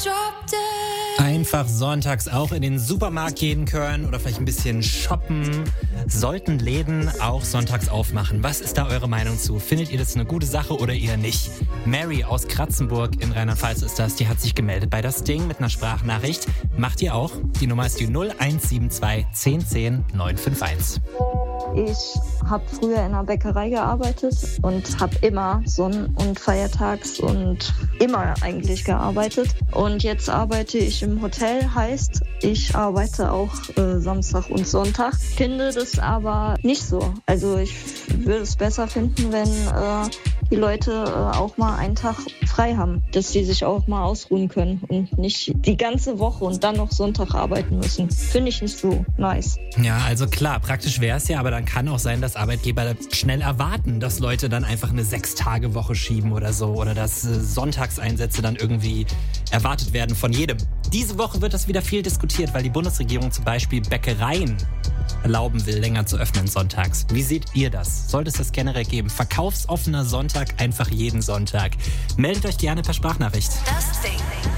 Einfach sonntags auch in den Supermarkt gehen können oder vielleicht ein bisschen shoppen. Sollten Läden auch sonntags aufmachen? Was ist da eure Meinung zu? Findet ihr das eine gute Sache oder eher nicht? Mary aus Kratzenburg in Rheinland-Pfalz ist das. Die hat sich gemeldet bei das Ding mit einer Sprachnachricht. Macht ihr auch? Die Nummer ist die 0172 1010 951. Ich habe früher in einer Bäckerei gearbeitet und habe immer Sonn- und Feiertags und immer eigentlich gearbeitet. Und jetzt arbeite ich im Hotel, heißt, ich arbeite auch Samstag und Sonntag. Finde das aber nicht so. Also ich würde es besser finden, wenn die Leute auch mal einen Tag frei haben, dass sie sich auch mal ausruhen können und nicht die ganze Woche und dann noch Sonntag arbeiten müssen. Finde ich nicht so nice. Ja, also klar, praktisch wäre es ja, aber dann kann auch sein, dass Arbeitgeber schnell erwarten, dass Leute dann einfach eine 6-Tage-Woche schieben oder so oder dass Sonntagseinsätze dann irgendwie erwartet werden von jedem. Diese Woche wird das wieder viel diskutiert, weil die Bundesregierung zum Beispiel Bäckereien erlauben will, länger zu öffnen sonntags. Wie seht ihr das? Sollte es das generell geben? Verkaufsoffener Sonntag einfach jeden Sonntag. Meldet euch gerne per Sprachnachricht. Das Ding.